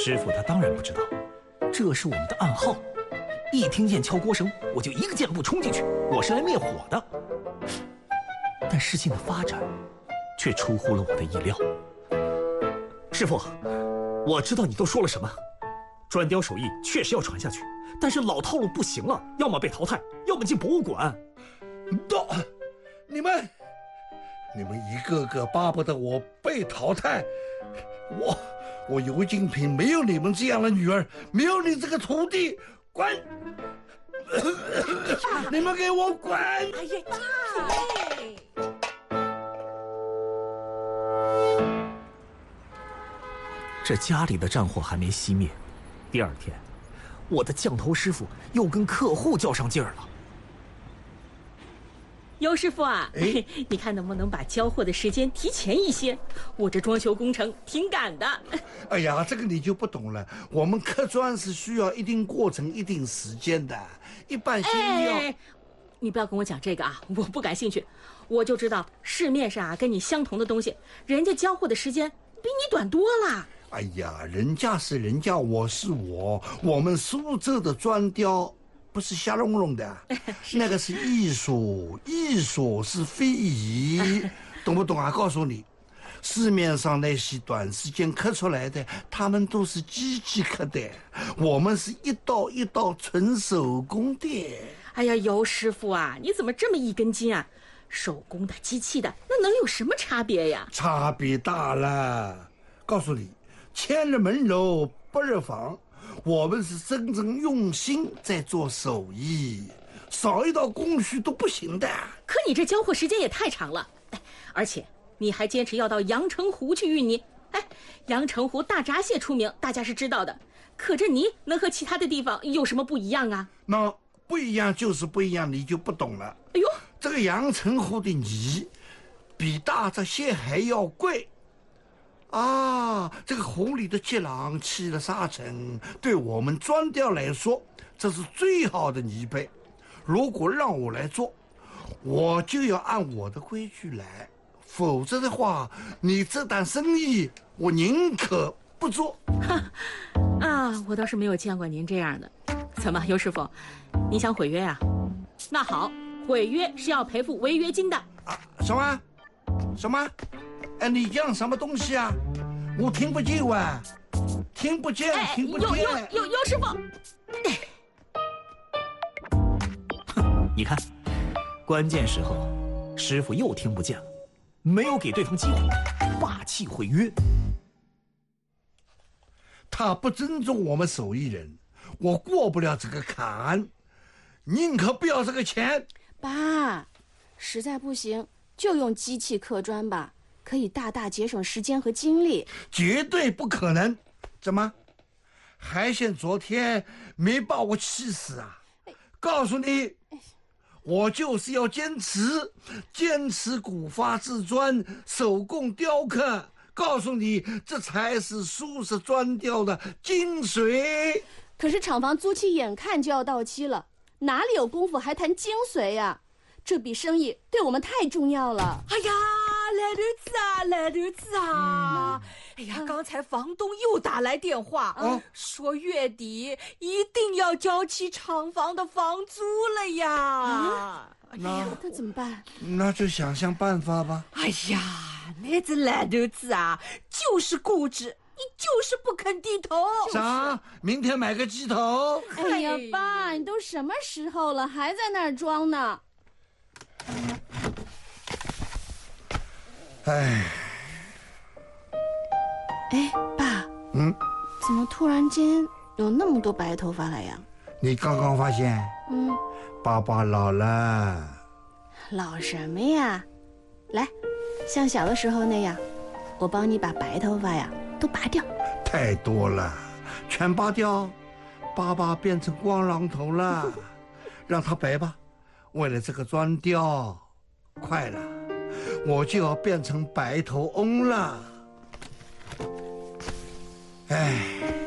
师傅他当然不知道，这是我们的暗号。一听见敲锅声，我就一个箭步冲进去，我是来灭火的。但事情的发展却出乎了我的意料。师傅，我知道你都说了什么，砖雕手艺确实要传下去，但是老套路不行了，要么被淘汰，要么进博物馆。 你们一个个巴不得我被淘汰，我尤金平没有你们这样的女儿，没有你这个徒弟，滚！你们给我滚！ 哎呀， 这家里的战火还没熄灭，第二天，我的匠头师傅又跟客户较上劲儿了。 尤师傅啊，你看能不能把交货的时间提前一些？我这装修工程挺赶的。 哎呀，这个你就不懂了。我们刻砖是需要一定过程、一定时间的，一般先要。 你不要跟我讲这个啊，我不感兴趣。我就知道市面上啊跟你相同的东西，人家交货的时间比你短多了。 哎呀，人家是人家，我是我，我们苏州的砖雕不是瞎弄弄的，那个是艺术，艺术是非遗，懂不懂啊？告诉你，市面上那些短时间刻出来的，他们都是机器刻的，我们是一刀一刀纯手工的。 哎呀，尤师傅啊，你怎么这么一根筋啊？手工的、机器的，那能有什么差别呀？ 差别大了，告诉你，千日门楼不日坊。我们是真正用心在做手艺，少一道工序都不行的。 可你这交货时间也太长了，而且你还坚持要到阳澄湖去运泥。阳澄湖大闸蟹出名，大家是知道的，可这泥能和其他的地方有什么不一样啊？ 那不一样就是不一样，你就不懂了。 哎呦， 这个阳澄湖的泥比大闸蟹还要贵。这个湖里的激浪起了沙尘，对我们砖雕来说，这是最好的泥胚。如果让我来做，我就要按我的规矩来，否则的话，你这单生意我宁可不做。 我倒是没有见过您这样的。怎么，尤师傅，你想毁约呀？那好，毁约是要赔付违约金的。 什么？你讲什么东西啊？我听不见啊！听不见。 尤师傅， 你看，关键时候，师傅又听不见了，没有给对方机会，霸气毁约。 他不尊重我们手艺人，我过不了这个坎，宁可不要这个钱。 爸，实在不行就用机器刻砖吧，可以大大节省时间和精力。 绝对不可能！怎么，还嫌昨天没把我气死啊？告诉你，我就是要坚持古法制砖，手工雕刻。告诉你，这才是苏式砖雕的精髓。 可是厂房租期眼看就要到期了，哪里有功夫还谈精髓呀？这笔生意对我们太重要了。 哎呀，来日子啊！哎呀，刚才房东又打来电话，说月底一定要交起厂房的房租了呀。 那怎么办？ 那就想办法吧。 哎呀，那这来日子啊，就是固执，你就是不肯低头。 啥？明天买个鸡头？ 哎呀，爸，你都什么时候了，还在那儿装呢？爸，怎么突然间有那么多白头发了呀？ 你刚刚发现？爸爸老了。 老什么呀？来，像小的时候那样，我帮你把白头发呀都拔掉。 太多了，全拔掉，爸爸变成光狼头了。让他白吧，为了这个砖雕，快了，我就要变成白头翁了。哎。